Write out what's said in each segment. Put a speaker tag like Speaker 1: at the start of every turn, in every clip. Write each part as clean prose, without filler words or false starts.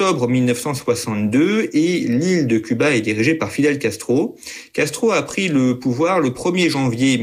Speaker 1: octobre 1962 et l'île de Cuba est dirigée par Fidel Castro. Castro a pris le pouvoir le 1er janvier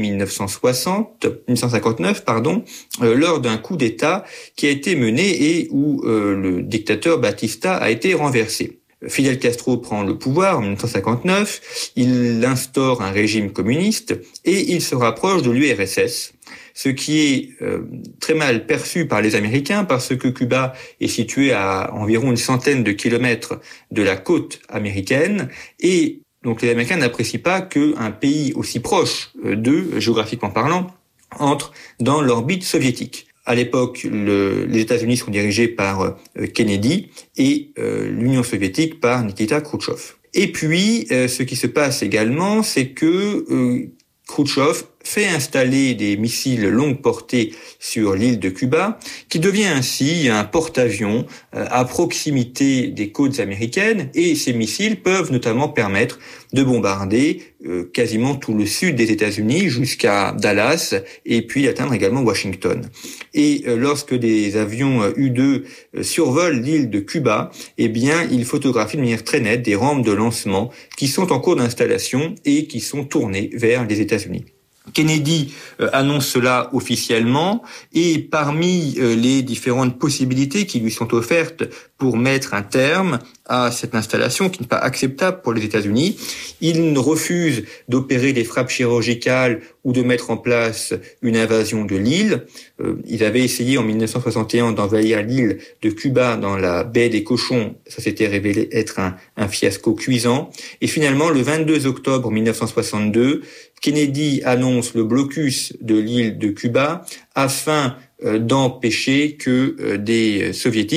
Speaker 1: 1959, lors d'un coup d'État qui a été mené et où le dictateur Batista a été renversé. Fidel Castro prend le pouvoir en 1959, il instaure un régime communiste et il se rapproche de l'URSS, ce qui est très mal perçu par les Américains parce que Cuba est situé à environ une centaine de kilomètres de la côte américaine et donc les Américains n'apprécient pas qu'un pays aussi proche d'eux, géographiquement parlant, entre dans l'orbite soviétique. À l'époque, les États-Unis sont dirigés par Kennedy et l'Union soviétique par Nikita Khrouchtchev. Et puis, ce qui se passe également, c'est que Khrouchtchev fait installer des missiles longue portée sur l'île de Cuba, qui devient ainsi un porte-avions à proximité des côtes américaines, et ces missiles peuvent notamment permettre de bombarder quasiment tout le sud des États-Unis jusqu'à Dallas, et puis atteindre également Washington. Et lorsque des avions U-2 survolent l'île de Cuba, eh bien, ils photographient de manière très nette des rampes de lancement qui sont en cours d'installation et qui sont tournées vers les États-Unis. Kennedy annonce cela officiellement et parmi les différentes possibilités qui lui sont offertes pour mettre un terme à cette installation qui n'est pas acceptable pour les États-Unis, il refuse d'opérer des frappes chirurgicales ou de mettre en place une invasion de l'île. Ils avaient essayé en 1961 d'envahir l'île de Cuba dans la baie des Cochons. Ça s'était révélé être un fiasco cuisant. Et finalement, le 22 octobre 1962, Kennedy annonce le blocus de l'île de Cuba afin d'empêcher que des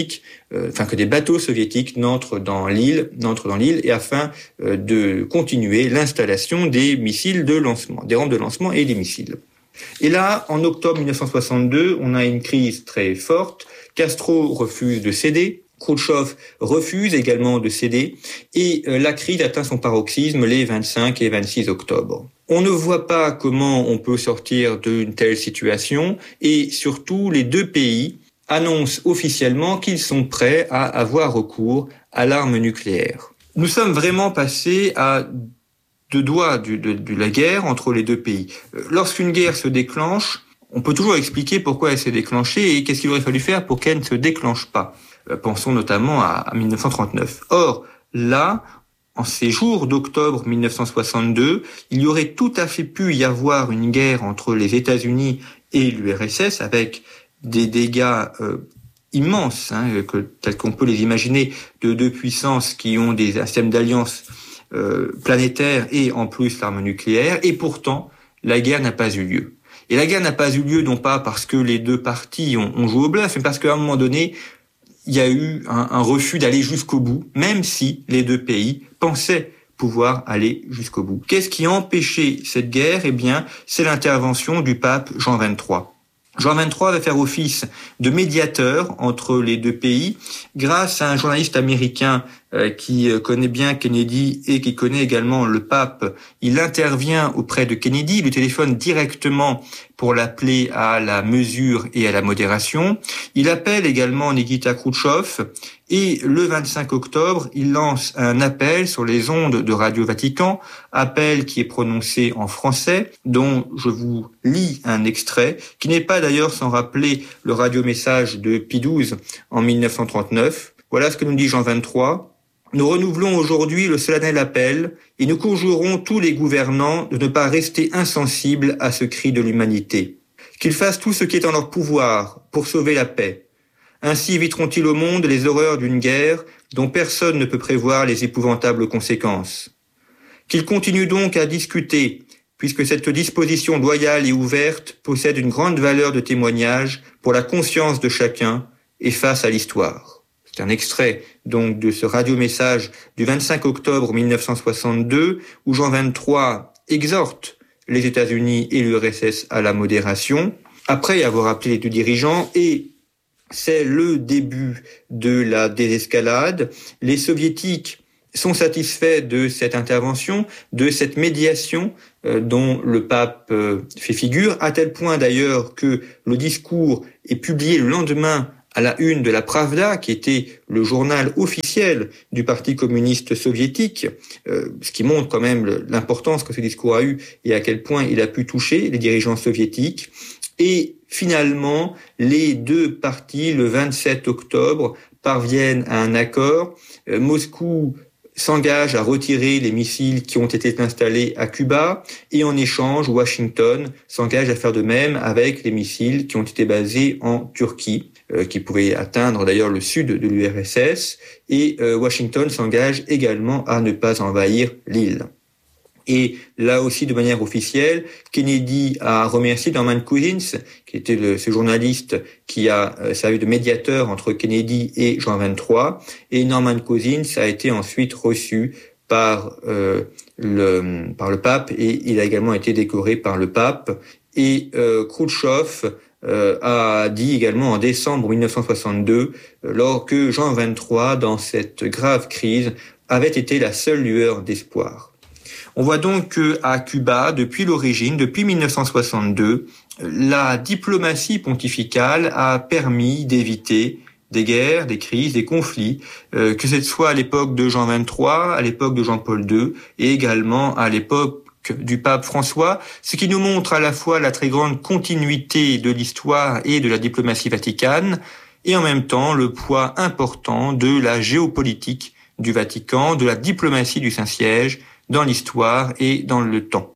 Speaker 1: bateaux soviétiques n'entrent dans l'île et afin de continuer l'installation des missiles de lancement, des rampes de lancement et des missiles. Et là, en octobre 1962, on a une crise très forte. Castro refuse de céder. Khrouchtchev refuse également de céder et la crise atteint son paroxysme les 25 et 26 octobre. On ne voit pas comment on peut sortir d'une telle situation et surtout les deux pays annoncent officiellement qu'ils sont prêts à avoir recours à l'arme nucléaire. Nous sommes vraiment passés à deux doigts de la guerre entre les deux pays. Lorsqu'une guerre se déclenche, on peut toujours expliquer pourquoi elle s'est déclenchée et qu'est-ce qu'il aurait fallu faire pour qu'elle ne se déclenche pas. Pensons notamment à 1939. Or, là, en ces jours d'octobre 1962, il y aurait tout à fait pu y avoir une guerre entre les États-Unis et l'URSS avec des dégâts immenses, tels qu'on peut les imaginer, de deux puissances qui ont des systèmes d'alliance planétaires et en plus l'arme nucléaire. Et pourtant, la guerre n'a pas eu lieu. Et la guerre n'a pas eu lieu non pas parce que les deux parties ont joué au bluff, mais parce qu'à un moment donné, il y a eu un refus d'aller jusqu'au bout, même si les deux pays pensaient pouvoir aller jusqu'au bout. Qu'est-ce qui a empêché cette guerre ? Eh bien, c'est l'intervention du pape Jean XXIII. Jean XXIII va faire office de médiateur entre les deux pays grâce à un journaliste américain qui connaît bien Kennedy et qui connaît également le pape. Il intervient auprès de Kennedy, il le téléphone directement pour l'appeler à la mesure et à la modération. Il appelle également Nikita Khrouchtchev et le 25 octobre, il lance un appel sur les ondes de Radio Vatican, appel qui est prononcé en français, dont je vous lis un extrait, qui n'est pas d'ailleurs sans rappeler le radiomessage de Pie XII en 1939. Voilà ce que nous dit Jean XXIII. Nous renouvelons aujourd'hui le solennel appel et nous conjurons tous les gouvernants de ne pas rester insensibles à ce cri de l'humanité. Qu'ils fassent tout ce qui est en leur pouvoir pour sauver la paix. Ainsi éviteront-ils au monde les horreurs d'une guerre dont personne ne peut prévoir les épouvantables conséquences. Qu'ils continuent donc à discuter, puisque cette disposition loyale et ouverte possède une grande valeur de témoignage pour la conscience de chacun et face à l'histoire. C'est un extrait donc de ce radiomessage du 25 octobre 1962 où Jean XXIII exhorte les États-Unis et l'URSS à la modération après avoir appelé les deux dirigeants et c'est le début de la désescalade. Les Soviétiques sont satisfaits de cette intervention, de cette médiation dont le pape fait figure, à tel point d'ailleurs que le discours est publié le lendemain à la une de la Pravda, qui était le journal officiel du Parti communiste soviétique, ce qui montre quand même l'importance que ce discours a eu et à quel point il a pu toucher les dirigeants soviétiques. Et finalement, les deux partis, le 27 octobre, parviennent à un accord. Moscou s'engage à retirer les missiles qui ont été installés à Cuba et en échange, Washington s'engage à faire de même avec les missiles qui ont été basés en Turquie, qui pourraient atteindre d'ailleurs le sud de l'URSS, et Washington s'engage également à ne pas envahir l'île. Et là aussi, de manière officielle, Kennedy a remercié Norman Cousins, qui était ce journaliste qui a servi de médiateur entre Kennedy et Jean XXIII. Et Norman Cousins a été ensuite reçu par le pape, et il a également été décoré par le pape. Et Khrouchtchev a dit également en décembre 1962, lors que Jean XXIII, dans cette grave crise, avait été la seule lueur d'espoir. On voit donc qu'à Cuba, depuis l'origine, depuis 1962, la diplomatie pontificale a permis d'éviter des guerres, des crises, des conflits, que ce soit à l'époque de Jean XXIII, à l'époque de Jean-Paul II et également à l'époque du pape François, ce qui nous montre à la fois la très grande continuité de l'histoire et de la diplomatie vaticane, et en même temps le poids important de la géopolitique du Vatican, de la diplomatie du Saint-Siège, dans l'histoire et dans le temps.